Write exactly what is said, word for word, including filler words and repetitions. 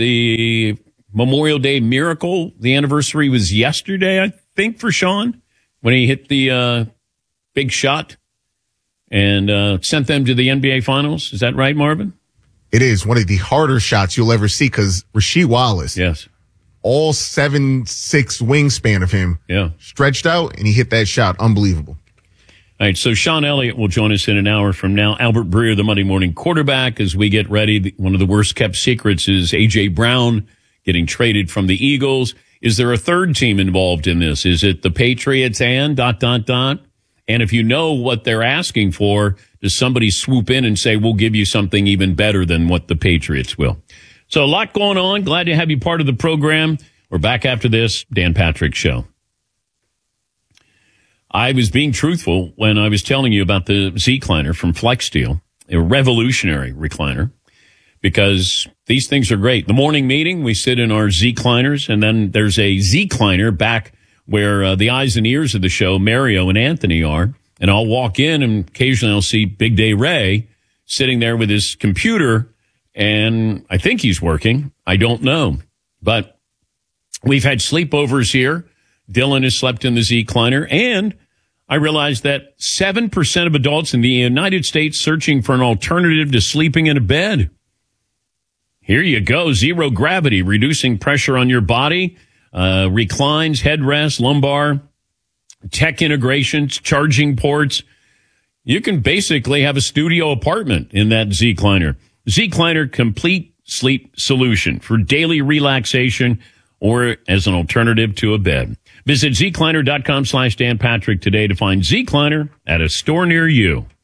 The Memorial Day miracle, the anniversary was yesterday, I think, for Sean, when he hit the uh, big shot and uh, sent them to the N B A Finals. Is that right, Marvin? It is one of the harder shots you'll ever see because Rasheed Wallace, yes, all seven, six wingspan of him, yeah, stretched out, and he hit that shot. Unbelievable. All right, so Sean Elliott will join us in an hour from now. Albert Breer, the Monday morning quarterback, as we get ready. One of the worst kept secrets is A J. Brown getting traded from the Eagles. Is there a third team involved in this? Is it the Patriots and dot, dot, dot? And if you know what they're asking for, does somebody swoop in and say, we'll give you something even better than what the Patriots will? So a lot going on. Glad to have you part of the program. We're back after this Dan Patrick Show. I was being truthful when I was telling you about the Z-Cliner from FlexSteel, a revolutionary recliner, because these things are great. The morning meeting, we sit in our Z-Cliners, and then there's a Z-Cliner back where uh, the eyes and ears of the show, Mario and Anthony, are. And I'll walk in, and occasionally I'll see Big Day Ray sitting there with his computer, and I think he's working. I don't know. But we've had sleepovers here. Dylan has slept in the Z-Cliner, and I realized that seven percent of adults in the United States searching for an alternative to sleeping in a bed. Here you go. Zero gravity, reducing pressure on your body, uh, reclines, headrest, lumbar, tech integrations, charging ports. You can basically have a studio apartment in that Z-Cliner. Z-Cliner complete sleep solution for daily relaxation or as an alternative to a bed. Visit Z Cliner dot com slash Dan Patrick today to find Z-Cliner at a store near you.